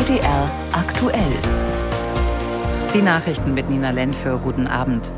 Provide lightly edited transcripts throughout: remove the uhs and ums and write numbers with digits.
WDR aktuell. Die Nachrichten mit Nina Lenföhr. Guten Abend.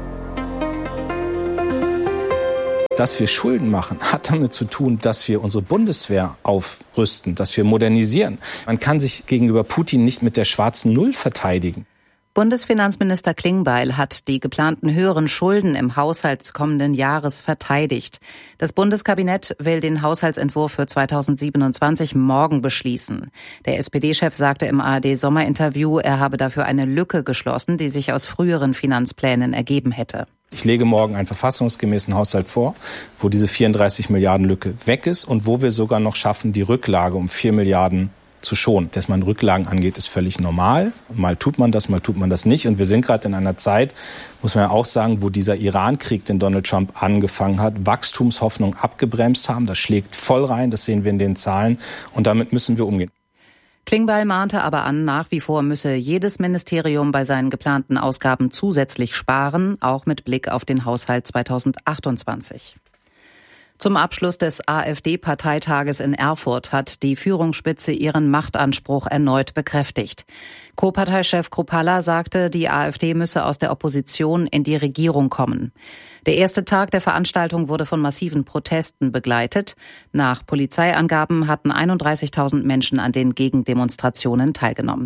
Dass wir Schulden machen, hat damit zu tun, dass wir unsere Bundeswehr aufrüsten, dass wir modernisieren. Man kann sich gegenüber Putin nicht mit der schwarzen Null verteidigen. Bundesfinanzminister Klingbeil hat die geplanten höheren Schulden im Haushalt des kommenden Jahres verteidigt. Das Bundeskabinett will den Haushaltsentwurf für 2027 morgen beschließen. Der SPD-Chef sagte im ARD-Sommerinterview, er habe dafür eine Lücke geschlossen, die sich aus früheren Finanzplänen ergeben hätte. Ich lege morgen einen verfassungsgemäßen Haushalt vor, wo diese 34 Milliarden Lücke weg ist und wo wir sogar noch schaffen, die Rücklage um 4 Milliarden zu schonen. Dass man Rücklagen angeht, ist völlig normal. Mal tut man das nicht. Und wir sind gerade in einer Zeit, muss man ja auch sagen, wo dieser Iran-Krieg, den Donald Trump angefangen hat, Wachstumshoffnung abgebremst haben. Das schlägt voll rein, das sehen wir in den Zahlen. Und damit müssen wir umgehen. Klingbeil mahnte aber an, nach wie vor müsse jedes Ministerium bei seinen geplanten Ausgaben zusätzlich sparen, auch mit Blick auf den Haushalt 2028. Zum Abschluss des AfD-Parteitages in Erfurt hat die Führungsspitze ihren Machtanspruch erneut bekräftigt. Co-Parteichef Kruppalla sagte, die AfD müsse aus der Opposition in die Regierung kommen. Der erste Tag der Veranstaltung wurde von massiven Protesten begleitet. Nach Polizeiangaben hatten 31.000 Menschen an den Gegendemonstrationen teilgenommen.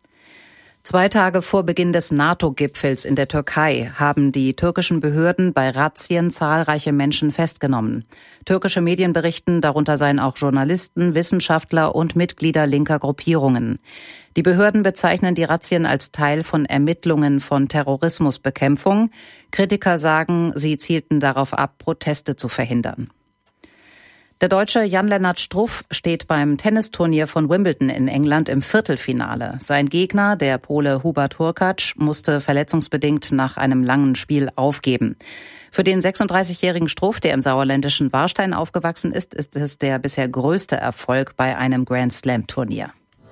2 Tage vor Beginn des NATO-Gipfels in der Türkei haben die türkischen Behörden bei Razzien zahlreiche Menschen festgenommen. Türkische Medien berichten, darunter seien auch Journalisten, Wissenschaftler und Mitglieder linker Gruppierungen. Die Behörden bezeichnen die Razzien als Teil von Ermittlungen von Terrorismusbekämpfung. Kritiker sagen, sie zielten darauf ab, Proteste zu verhindern. Der Deutsche Jan-Lennart Struff steht beim Tennisturnier von Wimbledon in England im Viertelfinale. Sein Gegner, der Pole Hubert Hurkacz, musste verletzungsbedingt nach einem langen Spiel aufgeben. Für den 36-jährigen Struff, der im sauerländischen Warstein aufgewachsen ist, ist es der bisher größte Erfolg bei einem Grand-Slam-Turnier.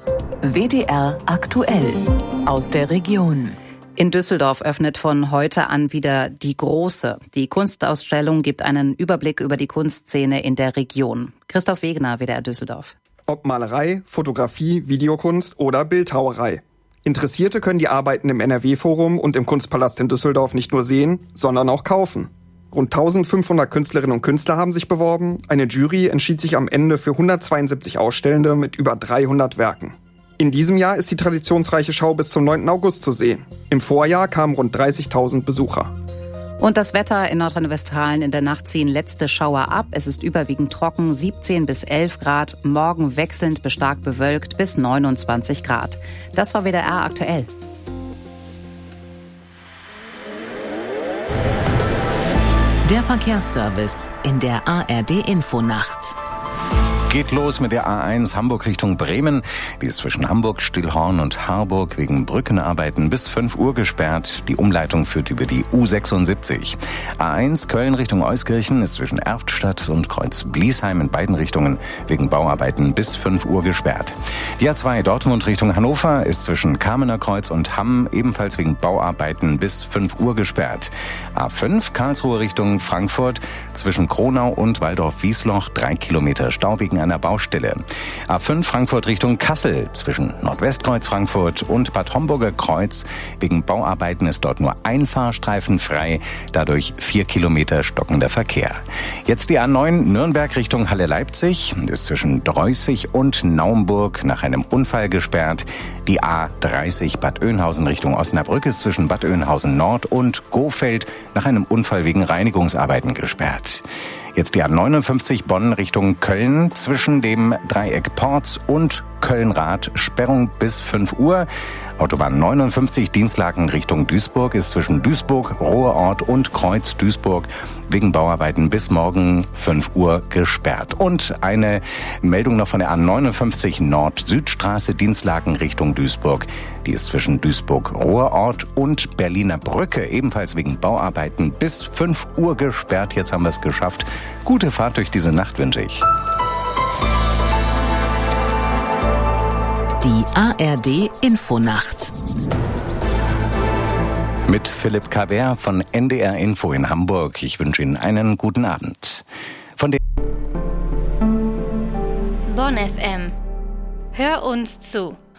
WDR aktuell aus der Region. In Düsseldorf öffnet von heute an wieder die Große. Die Kunstausstellung gibt einen Überblick über die Kunstszene in der Region. Christoph Wegener, WDR Düsseldorf. Ob Malerei, Fotografie, Videokunst oder Bildhauerei. Interessierte können die Arbeiten im NRW-Forum und im Kunstpalast in Düsseldorf nicht nur sehen, sondern auch kaufen. Rund 1500 Künstlerinnen und Künstler haben sich beworben. Eine Jury entschied sich am Ende für 172 Ausstellende mit über 300 Werken. In diesem Jahr ist die traditionsreiche Schau bis zum 9. August zu sehen. Im Vorjahr kamen rund 30.000 Besucher. Und das Wetter in Nordrhein-Westfalen: in der Nacht ziehen letzte Schauer ab. Es ist überwiegend trocken, 17 bis 11 Grad. Morgen wechselnd bis stark bewölkt bis 29 Grad. Das war WDR aktuell. Der Verkehrsservice in der ARD-Infonacht. Geht los mit der A1 Hamburg Richtung Bremen. Die ist zwischen Hamburg, Stillhorn und Harburg wegen Brückenarbeiten bis 5 Uhr gesperrt. Die Umleitung führt über die U76. A1 Köln Richtung Euskirchen ist zwischen Erftstadt und Kreuz Bliesheim in beiden Richtungen wegen Bauarbeiten bis 5 Uhr gesperrt. Die A2 Dortmund Richtung Hannover ist zwischen Kamener Kreuz und Hamm ebenfalls wegen Bauarbeiten bis 5 Uhr gesperrt. A5 Karlsruhe Richtung Frankfurt zwischen Kronau und Waldorf-Wiesloch 3 Kilometer Stau wegen einer Baustelle. A5 Frankfurt Richtung Kassel zwischen Nordwestkreuz Frankfurt und Bad Homburger Kreuz. Wegen Bauarbeiten ist dort nur ein Fahrstreifen frei, dadurch 4 Kilometer stockender Verkehr. Jetzt die A9 Nürnberg Richtung Halle-Leipzig, ist zwischen Dreußig und Naumburg nach einem Unfall gesperrt. Die A30 Bad Oeynhausen Richtung Osnabrück ist zwischen Bad Oeynhausen Nord und Gohfeld nach einem Unfall wegen Reinigungsarbeiten gesperrt. Jetzt die A59 Bonn Richtung Köln zwischen dem Dreieck Porz und Köln-Rath Sperrung bis 5 Uhr. Autobahn 59 Dienstlaken Richtung Duisburg ist zwischen Duisburg, Ruhrort und Kreuz Duisburg wegen Bauarbeiten bis morgen 5 Uhr gesperrt. Und eine Meldung noch von der A59 Nord-Süd-Straße Dienstlaken Richtung Duisburg. Die ist zwischen Duisburg, Ruhrort und Berliner Brücke ebenfalls wegen Bauarbeiten bis 5 Uhr gesperrt. Jetzt haben wir es geschafft. Gute Fahrt durch diese Nacht wünsche ich. Die ARD Infonacht. Mit Philipp Kabert von NDR Info in Hamburg. Ich wünsche Ihnen einen guten Abend. Von Bonn FM. Hör uns zu.